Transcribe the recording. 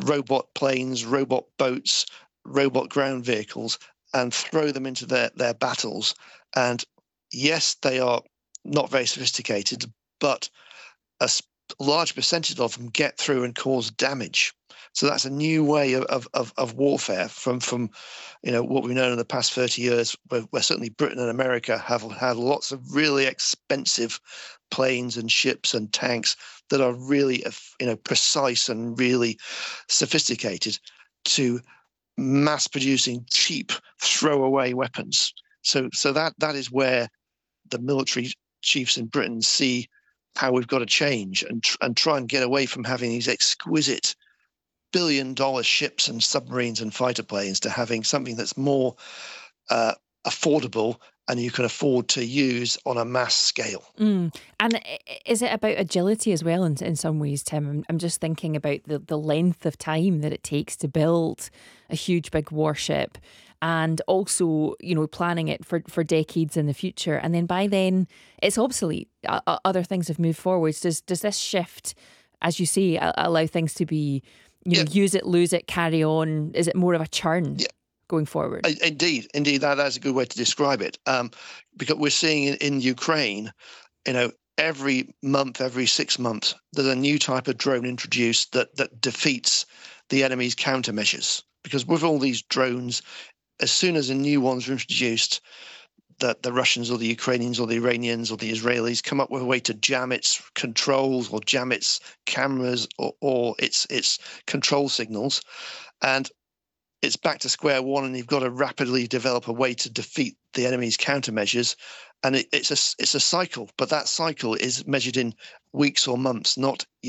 robot planes, robot boats, robot ground vehicles, and throw them into their battles. And yes, they are not very sophisticated, but a large percentage of them get through and cause damage. So that's a new way of warfare from what we've known in the past 30 years, where certainly Britain and America have had lots of really expensive planes and ships and tanks that are really precise and really sophisticated, to mass producing cheap throwaway weapons. So that is where the military chiefs in Britain see how we've got to change and try and get away from having these exquisite billion-dollar ships and submarines and fighter planes to having something that's more affordable and you can afford to use on a mass scale. And is it about agility as well in some ways, Tim? I'm just thinking about the length of time that it takes to build a huge big warship, and also, planning it for decades in the future. And then by then it's obsolete. Other things have moved forwards. Does this shift, as you say, allow things to be, use it, lose it, carry on? Is it more of a churn? Yeah. Going forward. Indeed, that's a good way to describe it. Because we're seeing in Ukraine, every month, every 6 months, there's a new type of drone introduced that defeats the enemy's countermeasures. Because with all these drones, as soon as a new one's introduced, the Russians or the Ukrainians or the Iranians or the Israelis come up with a way to jam its controls or jam its cameras or its control signals, and it's back to square one, and you've got to rapidly develop a way to defeat the enemy's countermeasures. And it's a cycle, but that cycle is measured in weeks or months, not